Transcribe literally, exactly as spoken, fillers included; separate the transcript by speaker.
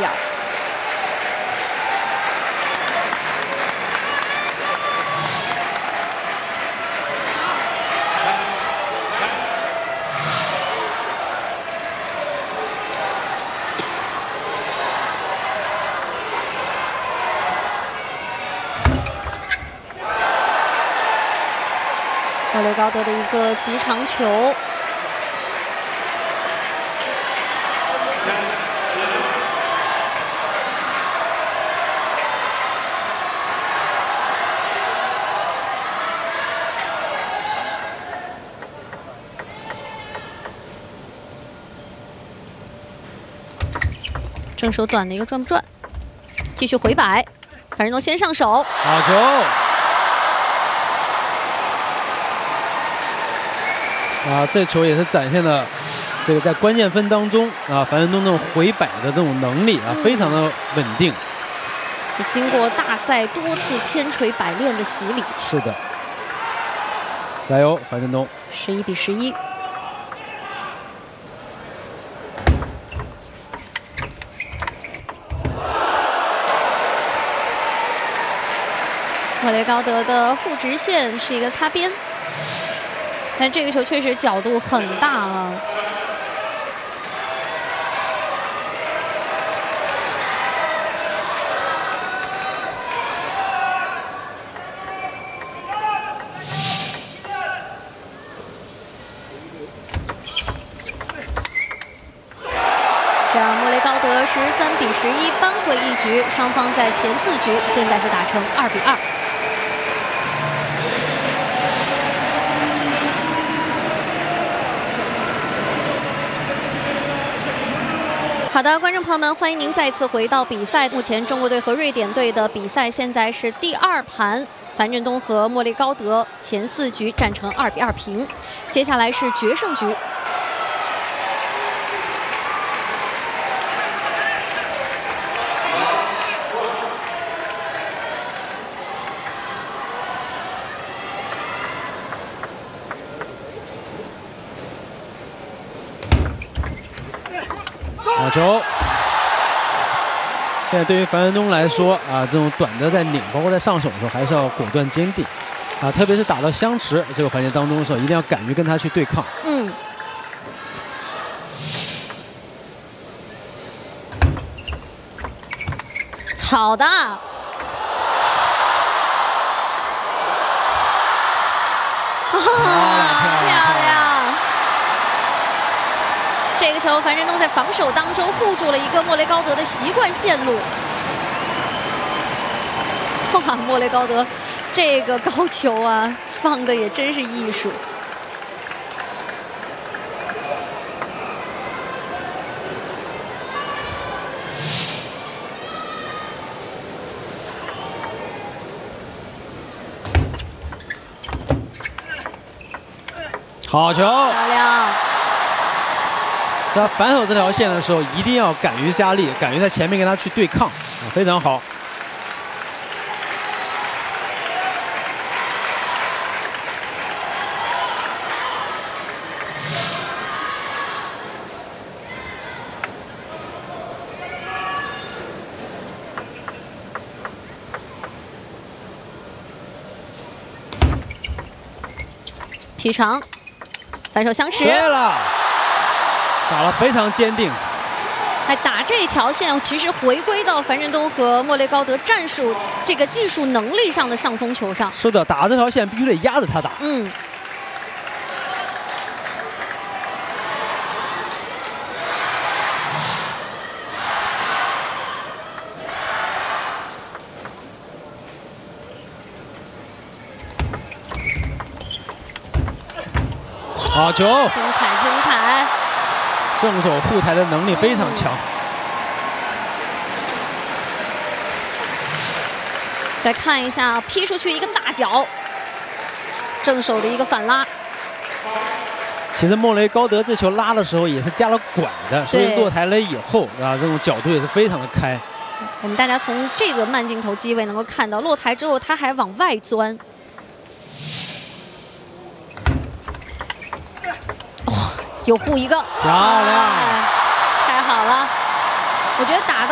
Speaker 1: 比二。莫雷高德的一个极长球。 正手短的一个转不转，继续回摆，樊振东先上手，
Speaker 2: 好球！啊，这球也是展现了这个在关键分当中啊，樊振东这种回摆的这种能力啊，嗯、非常的稳定。
Speaker 1: 经过大赛多次千锤百炼的洗礼，
Speaker 2: 是的，加油，樊振东！
Speaker 1: 十一比十一。 莫雷高德的护直线是一个擦边，但这个球确实角度很大啊。这样，莫雷高德十三比十一扳回一局，双方在前四局现在是打成二比二。 好的，观众朋友们，欢迎您再次回到比赛。目前中国队和瑞典队的比赛现在是第二盘，樊振东和莫雷高德前四局战成二比二平，接下来是决胜局。
Speaker 2: 好球！现在对于樊振东来说啊，这种短的在拧，包括在上手的时候，还是要果断坚定啊，特别是打到相持这个环节当中的时候，一定要敢于跟他去对抗。
Speaker 1: 嗯。好的。啊，漂亮！ 这个球，樊振东在防守当中护住了一个莫雷高德的习惯线路。哇，莫雷高德这个高球啊，放的也真是艺术。
Speaker 2: 好球！
Speaker 1: 漂亮！
Speaker 2: 在反手这条线的时候，一定要敢于加力，敢于在前面跟他去对抗，啊，非常好。
Speaker 1: 劈长，反手相持。
Speaker 2: 对了。 打得非常坚定，
Speaker 1: 哎，打这条线其实回归到樊振东和莫雷高德战术这个技术能力上的上风球上。
Speaker 2: 是的，打这条线必须得压着他打。
Speaker 1: 嗯。
Speaker 2: 好球！
Speaker 1: 精彩，精彩！
Speaker 2: 正手护台的能力非常强。
Speaker 1: 再看一下，劈出去一个大脚，正手的一个反拉。
Speaker 2: 其实莫雷高德这球拉的时候也是加了拐的，所以落台了以后啊，这种角度也是非常的开。
Speaker 1: 我们大家从这个慢镜头机位能够看到，落台之后他还往外钻。哇、哦，有护一个，
Speaker 2: 漂亮！
Speaker 1: 太好了，我觉得打到。